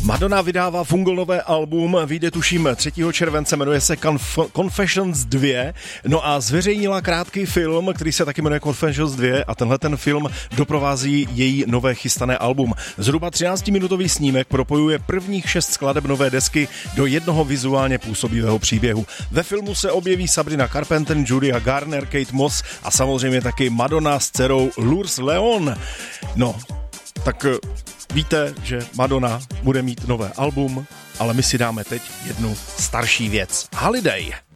Madonna vydává nové album, vyjde tuším 3. července, jmenuje se Confessions 2, no a zveřejnila krátký film, který se taky jmenuje Confessions 2 a tenhle ten film doprovází její nové chystané album. Zhruba 13-minutový snímek propojuje prvních 6 skladeb nové desky do jednoho vizuálně působivého příběhu. Ve filmu se objeví Sabrina Carpenter, Julia Garner, Kate Moss a samozřejmě taky Madonna s dcerou Lourdes Leon. No, tak víte, že Madonna bude mít nové album, ale my si dáme teď jednu starší věc. Holiday.